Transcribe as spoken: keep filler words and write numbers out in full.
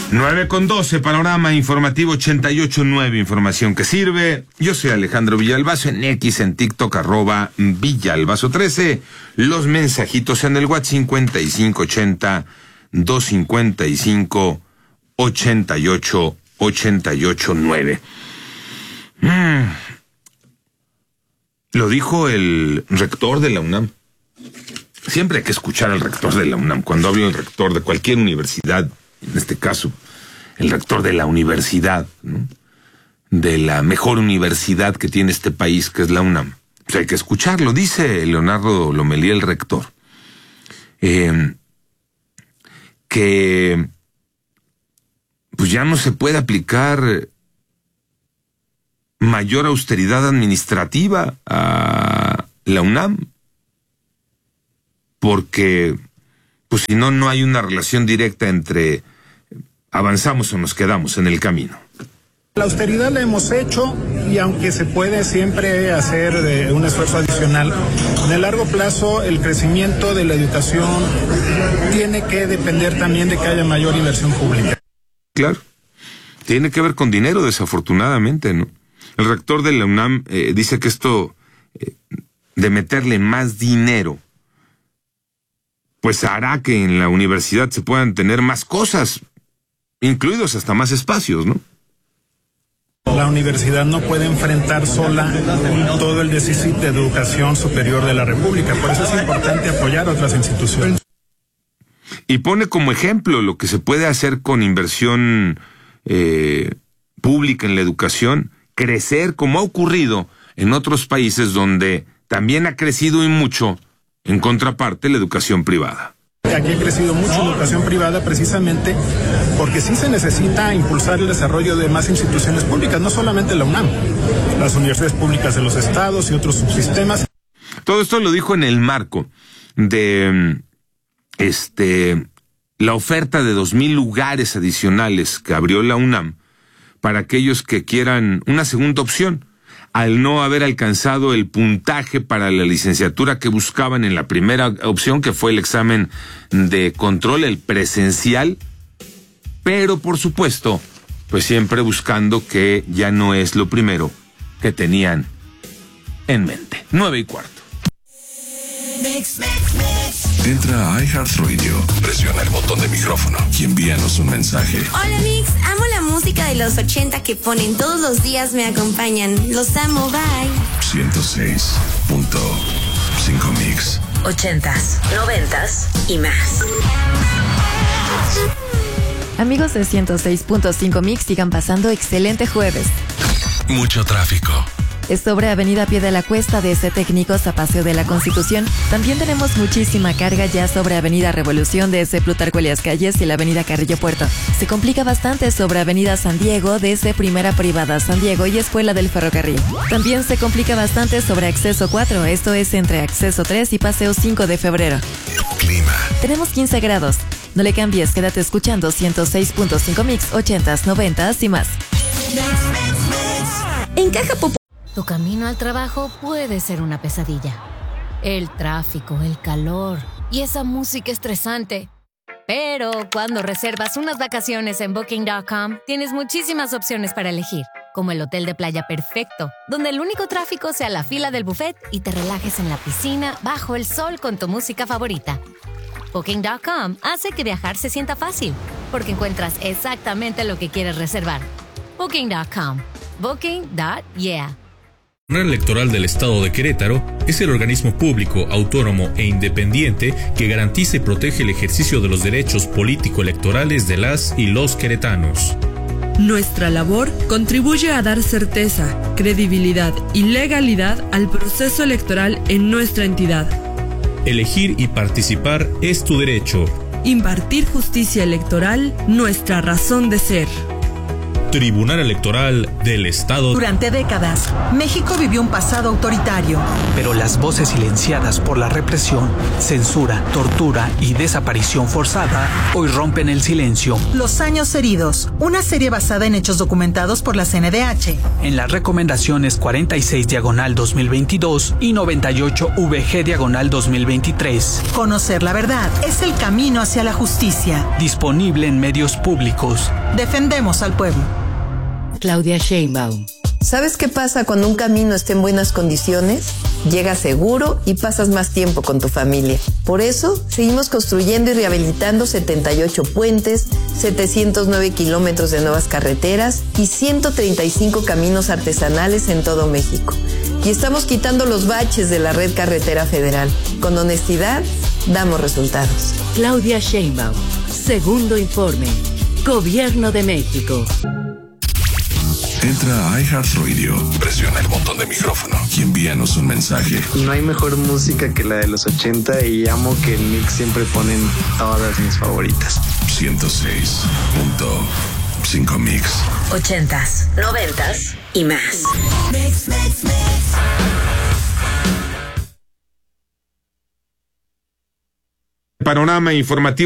nueve con doce, panorama informativo ochenta y ocho punto nueve, información que sirve. Yo soy Alejandro Villalbazo, en X, en TikTok, arroba Villalbazo trece. Los mensajitos en el WhatsApp cincuenta y cinco ochenta, doscientos cincuenta y cinco, ochenta y ocho, ochenta y ocho nueve. Mm. Lo dijo el rector de la UNAM. Siempre hay que escuchar al rector de la UNAM. Cuando hablo del rector de cualquier universidad, en este caso, el rector de la universidad, ¿no?, de la mejor universidad que tiene este país, que es la UNAM, pues hay que escucharlo. Dice Leonardo Lomelí, el rector, eh, que pues ya no se puede aplicar mayor austeridad administrativa a la UNAM, porque pues si no, no hay una relación directa entre avanzamos o nos quedamos en el camino. La austeridad la hemos hecho y aunque se puede siempre hacer eh, un esfuerzo adicional, en el largo plazo el crecimiento de la educación tiene que depender también de que haya mayor inversión pública. Claro, tiene que ver con dinero, desafortunadamente, ¿no? El rector de la UNAM eh, dice que esto eh, de meterle más dinero pues hará que en la universidad se puedan tener más cosas, incluidos hasta más espacios, ¿no? La universidad no puede enfrentar sola todo el déficit de educación superior de la República, por eso es importante apoyar a otras instituciones. Y pone como ejemplo lo que se puede hacer con inversión eh, pública en la educación, crecer como ha ocurrido en otros países donde también ha crecido y mucho, en contraparte, la educación privada. Aquí ha crecido mucho la educación privada precisamente porque sí se necesita impulsar el desarrollo de más instituciones públicas, no solamente la UNAM, las universidades públicas de los estados y otros subsistemas. Todo esto lo dijo en el marco de este la oferta de dos mil lugares adicionales que abrió la UNAM para aquellos que quieran una segunda opción, al no haber alcanzado el puntaje para la licenciatura que buscaban en la primera opción, que fue el examen de control, el presencial, pero por supuesto, pues siempre buscando que ya no es lo primero que tenían en mente. Nueve y cuarto. Entra a iHeartRadio, presiona el botón de micrófono y envíanos un mensaje. Hola Mix, amo la música de los ochenta que ponen todos los días, me acompañan. Los amo, bye. ciento seis punto cinco Mix. Ochentas, noventas y más. Amigos de ciento seis punto cinco Mix, sigan pasando excelente jueves. Mucho tráfico. Es sobre Avenida Pie de la Cuesta desde Técnicos a Paseo de la Constitución. También tenemos muchísima carga ya sobre Avenida Revolución desde Plutarco Elías Calles y la Avenida Carrillo Puerto. Se complica bastante sobre Avenida San Diego desde Primera Privada San Diego y Escuela del Ferrocarril. También se complica bastante sobre Acceso cuatro, esto es entre Acceso tres y Paseo cinco de febrero. Clima. Tenemos quince grados. No le cambies, quédate escuchando ciento seis punto cinco Mix, ochentas, noventas y más. En Caja Popular. Tu camino al trabajo puede ser una pesadilla. El tráfico, el calor y esa música estresante. Pero cuando reservas unas vacaciones en Booking punto com, tienes muchísimas opciones para elegir, como el hotel de playa perfecto, donde el único tráfico sea la fila del buffet y te relajes en la piscina bajo el sol con tu música favorita. Booking punto com hace que viajar se sienta fácil, porque encuentras exactamente lo que quieres reservar. Booking punto com. Booking punto yeah. El Tribunal Electoral del Estado de Querétaro es el organismo público, autónomo e independiente que garantiza y protege el ejercicio de los derechos político-electorales de las y los queretanos. Nuestra labor contribuye a dar certeza, credibilidad y legalidad al proceso electoral en nuestra entidad. Elegir y participar es tu derecho. Impartir justicia electoral, nuestra razón de ser. Tribunal Electoral del Estado. Durante décadas, México vivió un pasado autoritario. Pero las voces silenciadas por la represión, censura, tortura y desaparición forzada hoy rompen el silencio. Los años heridos, una serie basada en hechos documentados por la C N D H. En las recomendaciones cuarenta y seis diagonal dos mil veintidós y noventa y ocho V G diagonal dos mil veintitrés. Conocer la verdad es el camino hacia la justicia. Disponible en medios públicos. Defendemos al pueblo. Claudia Sheinbaum. ¿Sabes qué pasa cuando un camino está en buenas condiciones? Llegas seguro y pasas más tiempo con tu familia. Por eso, seguimos construyendo y rehabilitando setenta y ocho puentes, setecientos nueve kilómetros de nuevas carreteras y ciento treinta y cinco caminos artesanales en todo México. Y estamos quitando los baches de la red carretera federal. Con honestidad, damos resultados. Claudia Sheinbaum. Segundo informe. Gobierno de México. Entra a iHeartRadio, presiona el botón de micrófono y envíanos un mensaje. No hay mejor música que la de los ochenta y amo que en Mix siempre ponen todas mis favoritas. ciento seis punto cinco Mix. Ochentas, noventas y más. Mix, mix, mix. Panorama informativo.